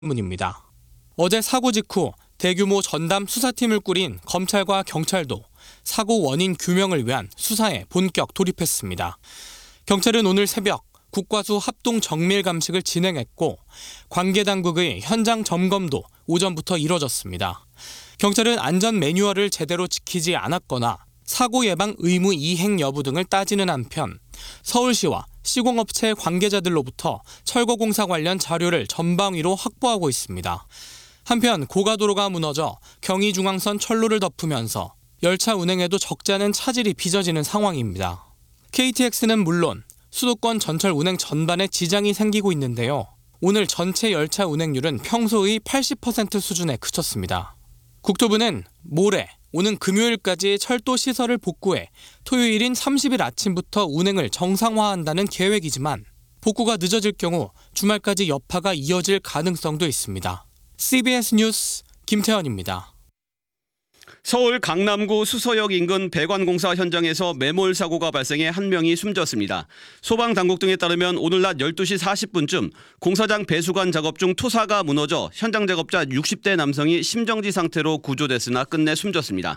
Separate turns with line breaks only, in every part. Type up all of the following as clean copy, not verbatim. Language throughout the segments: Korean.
문입니다. 어제 사고 직후 대규모 전담 수사팀을 꾸린 검찰과 경찰도 사고 원인 규명을 위한 수사에 본격 돌입했습니다. 경찰은 오늘 새벽 국과수 합동 정밀 감식을 진행했고 관계 당국의 현장 점검도 오전부터 이뤄졌습니다. 경찰은 안전 매뉴얼을 제대로 지키지 않았거나 사고 예방 의무 이행 여부 등을 따지는 한편 서울시와 시공업체 관계자들로부터 철거공사 관련 자료를 전방위로 확보하고 있습니다. 한편 고가도로가 무너져 경의중앙선 철로를 덮으면서 열차 운행에도 적잖은 차질이 빚어지는 상황입니다. KTX는 물론 수도권 전철 운행 전반에 지장이 생기고 있는데요. 오늘 전체 열차 운행률은 평소의 80% 수준에 그쳤습니다. 국토부는 모레 오는 금요일까지 철도 시설을 복구해 토요일인 30일 아침부터 운행을 정상화한다는 계획이지만 복구가 늦어질 경우 주말까지 여파가 이어질 가능성도 있습니다. CBS 뉴스 김태현입니다.
서울 강남구 수서역 인근 배관공사 현장에서 매몰 사고가 발생해 한 명이 숨졌습니다. 소방당국 등에 따르면 오늘 낮 12시 40분쯤 공사장 배수관 작업 중 토사가 무너져 현장 작업자 60대 남성이 심정지 상태로 구조됐으나 끝내 숨졌습니다.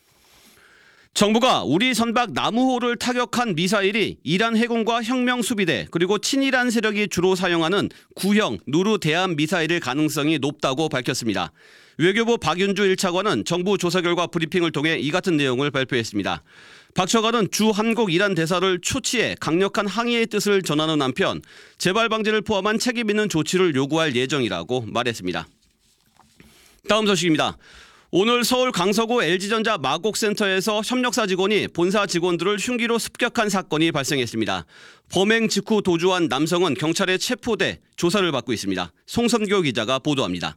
정부가 우리 선박 나무호를 타격한 미사일이 이란 해군과 혁명수비대 그리고 친이란 세력이 주로 사용하는 구형 누르 대함 미사일일 가능성이 높다고 밝혔습니다. 외교부 박윤주 1차관은 정부 조사 결과 브리핑을 통해 이 같은 내용을 발표했습니다. 박 차관은 주 한국 이란 대사를 초치해 강력한 항의의 뜻을 전하는 한편 재발 방지를 포함한 책임 있는 조치를 요구할 예정이라고 말했습니다. 다음 소식입니다. 오늘 서울 강서구 LG전자 마곡센터에서 협력사 직원이 본사 직원들을 흉기로 습격한 사건이 발생했습니다. 범행 직후 도주한 남성은 경찰에 체포돼 조사를 받고 있습니다. 송선교 기자가 보도합니다.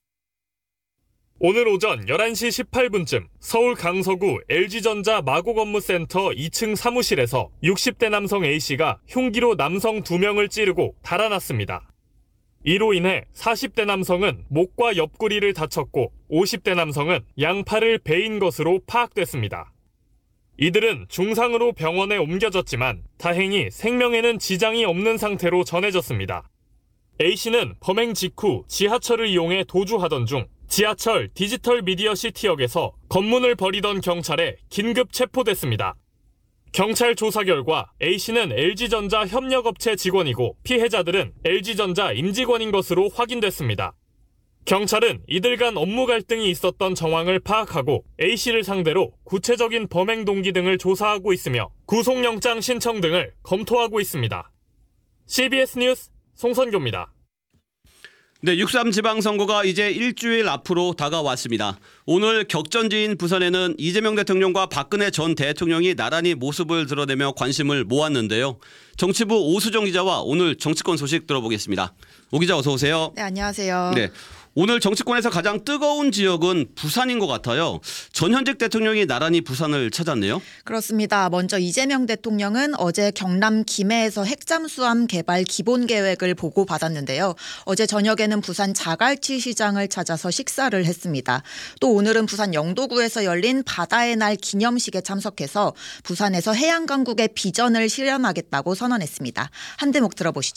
오늘 오전 11시 18분쯤 서울 강서구 LG전자 마곡업무센터 2층 사무실에서 60대 남성 A씨가 흉기로 남성 2명을 찌르고 달아났습니다. 이로 인해 40대 남성은 목과 옆구리를 다쳤고 50대 남성은 양팔을 베인 것으로 파악됐습니다. 이들은 중상으로 병원에 옮겨졌지만 다행히 생명에는 지장이 없는 상태로 전해졌습니다. A씨는 범행 직후 지하철을 이용해 도주하던 중 지하철 디지털 미디어 시티역에서 검문을 벌이던 경찰에 긴급 체포됐습니다. 경찰 조사 결과 A씨는 LG전자 협력업체 직원이고 피해자들은 LG전자 임직원인 것으로 확인됐습니다. 경찰은 이들 간 업무 갈등이 있었던 정황을 파악하고 A씨를 상대로 구체적인 범행 동기 등을 조사하고 있으며 구속영장 신청 등을 검토하고 있습니다. CBS 뉴스 송선교입니다.
네, 6.3 지방선거가 이제 일주일 앞으로 다가왔습니다. 오늘 격전지인 부산에는 이재명 대통령과 박근혜 전 대통령이 나란히 모습을 드러내며 관심을 모았는데요. 정치부 오수정 기자와 오늘 정치권 소식 들어보겠습니다. 오 기자 어서 오세요.
네, 안녕하세요.
네. 오늘 정치권에서 가장 뜨거운 지역은 부산인 것 같아요. 전현직 대통령이 나란히 부산을 찾았네요.
그렇습니다. 먼저 이재명 대통령은 어제 경남 김해에서 핵잠수함 개발 기본 계획을 보고받았는데요. 어제 저녁에는 부산 자갈치 시장을 찾아서 식사를 했습니다. 또 오늘은 부산 영도구에서 열린 바다의 날 기념식에 참석해서 부산에서 해양 강국의 비전을 실현하겠다고 선언했습니다. 한 대목 들어보시죠.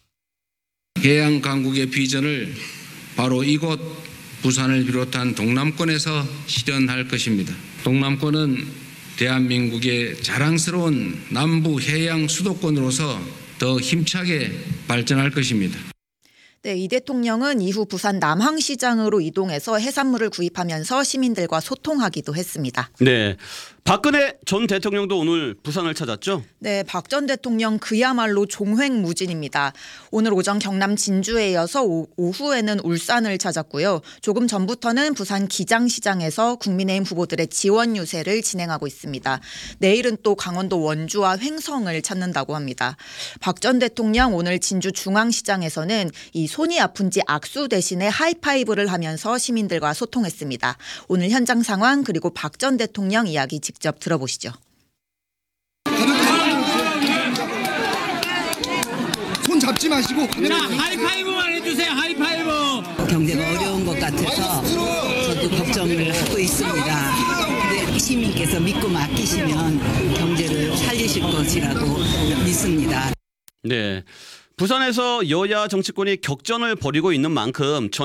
해양 강국의 비전을 바로 이곳 부산을 비롯한 동남권에서 실현할 것입니다. 동남권은 대한민국의 자랑스러운 남부 해양 수도권으로서 더 힘차게 발전할 것입니다.
네, 이 대통령은 이후 부산 남항시장으로 이동해서 해산물을 구입하면서 시민들과 소통하기도 했습니다.
네, 박근혜 전 대통령도 오늘 부산을 찾았죠?
네, 박 전 대통령 그야말로 종횡무진입니다. 오늘 오전 경남 진주에 이어서 오후에는 울산을 찾았고요. 조금 전부터는 부산 기장시장에서 국민의힘 후보들의 지원 유세를 진행하고 있습니다. 내일은 또 강원도 원주와 횡성을 찾는다고 합니다. 박 전 대통령 오늘 진주 중앙시장에서는 이 손이 아픈지 악수 대신에 하이파이브를 하면서 시민들과 소통했습니다. 오늘 현장 상황 그리고 박 전 대통령 이야기 직접 들어보시죠.
손 잡지 마시고
자, 하이파이브만 해주세요. 하이파이브.
경제가 어려운 것 같아서 저도 걱정을 하고 있습니다. 근데 시민께서 믿고 맡기시면 경제를 살리실 것이라고 믿습니다.
네. 부산에서 여야 정치권이 격전을 벌이고 있는 만큼